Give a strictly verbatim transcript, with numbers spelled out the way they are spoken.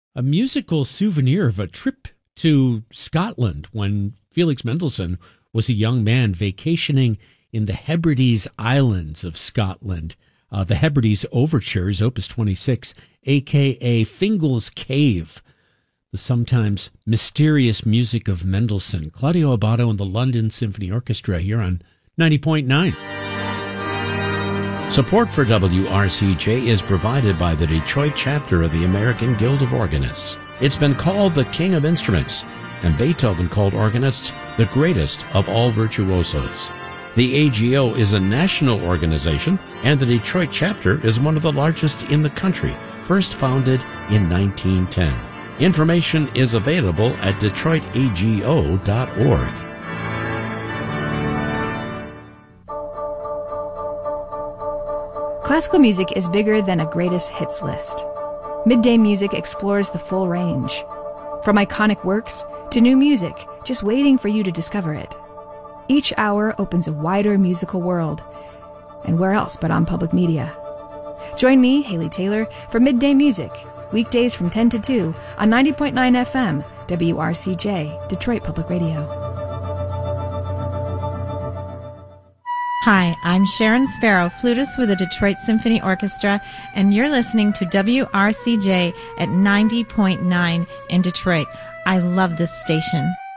a musical souvenir of a trip to Scotland when Felix Mendelssohn was a young man vacationing in the Hebrides Islands of Scotland. Uh, the Hebrides Overtures, Opus twenty-six, a k a. Fingal's Cave, the sometimes mysterious music of Mendelssohn. Claudio Abbado and the London Symphony Orchestra here on ninety point nine. Support for W R C J is provided by the Detroit chapter of the American Guild of Organists. It's been called the King of Instruments, and Beethoven called organists the greatest of all virtuosos. The A G O is a national organization, and the Detroit chapter is one of the largest in the country, first founded in nineteen ten. Information is available at detroit a g o dot org. Classical music is bigger than a greatest hits list. Midday Music explores the full range. From iconic works to new music, just waiting for you to discover it. Each hour opens a wider musical world. And where else but on public media? Join me, Haley Taylor, for Midday Music, weekdays from ten to two on ninety point nine F M, W R C J, Detroit Public Radio. Hi, I'm Sharon Sparrow, flutist with the Detroit Symphony Orchestra, and you're listening to W R C J at ninety point nine in Detroit. I love this station.